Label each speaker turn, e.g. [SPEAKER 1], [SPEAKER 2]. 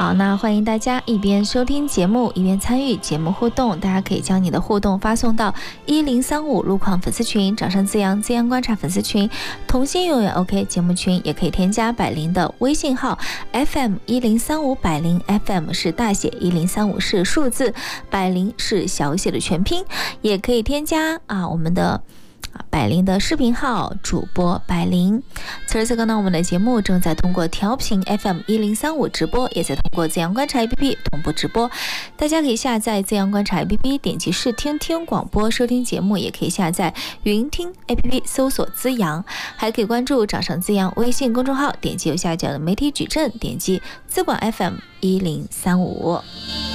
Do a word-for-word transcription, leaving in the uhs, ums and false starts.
[SPEAKER 1] 好，那欢迎大家一边收听节目一边参与节目互动，大家可以将你的互动发送到一零三五路况粉丝群、掌声滋阳滋阳观察粉丝群、同心永远 OK 节目群，也可以添加百灵的微信号 F M 一零三五百灵 F M 是大写，一零三五是数字，百灵是小写的全拼，也可以添加啊我们的百灵的视频号主播百灵。此时此刻呢，我们的节目正在通过调频 F M 一零三五直播，也在通过滋阳观察 A P P 同步直播。大家可以下载滋阳观察 A P P， 点击试听听广播收听节目，也可以下载云听 A P P 搜索滋阳，还可以关注掌声滋阳微信公众号，点击右下角的媒体矩阵，点击资管 F M 一零三五。